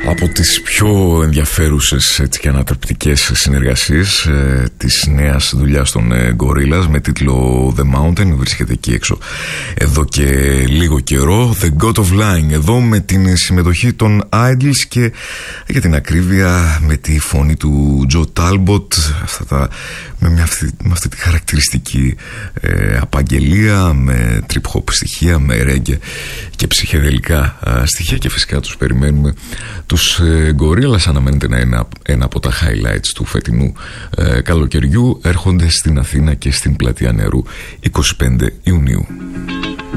Από τις πιο ενδιαφέρουσες και ανατρεπτικές συνεργασίες της νέας δουλειάς των Gorillaz με τίτλο The Mountain, βρίσκεται εκεί έξω εδώ και λίγο καιρό. The God of Lying, εδώ με την συμμετοχή των Idols και για την ακρίβεια με τη φωνή του Joe Talbot, με αυτή τη χαρακτηριστική απαγγελία, με trip hop στοιχεία, με reggae και ψυχεδελικά στοιχεία, και φυσικά τους περιμένουμε τους Gorillaz. Αναμένεται να είναι ένα από τα highlights του φετινού καλοκαιριού. Έρχονται στην Αθήνα και στην Πλατεία Νερού 25 Ιουνίου.